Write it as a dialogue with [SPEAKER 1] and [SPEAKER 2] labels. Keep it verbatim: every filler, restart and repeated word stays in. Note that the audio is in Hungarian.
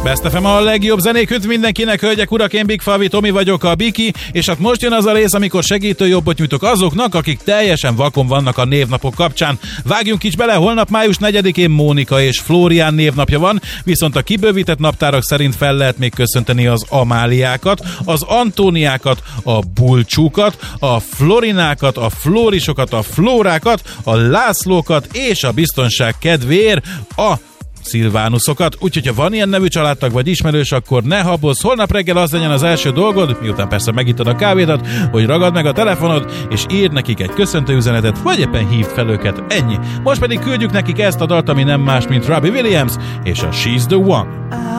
[SPEAKER 1] Best ef em a legjobb zenék mindenkinek, hölgyek, urak, én Big Favi, Tomi vagyok, a Biki, és hát most jön az a rész, amikor segítő jobbot nyújtok azoknak, akik teljesen vakon vannak a névnapok kapcsán. Vágjunk is bele, holnap május negyedikén Mónika és Flórián névnapja van, viszont a kibővített naptárak szerint fel lehet még köszönteni az Amáliákat, az Antóniákat, a Bulcsúkat, a Florinákat, a Flórisokat, a Flórákat, a Lászlókat és a biztonság kedvéért a Szilvánuszokat. Úgyhogy ha van ilyen nevű családtag vagy ismerős, akkor ne habozz, holnap reggel az legyen az első dolgod, miután persze megittad a kávédat, hogy ragad meg a telefonod, és írd nekik egy köszöntő üzenetet, vagy éppen hívd fel őket. Ennyi. Most pedig küldjük nekik ezt a dalt, ami nem más, mint Robbie Williams és a She's the One.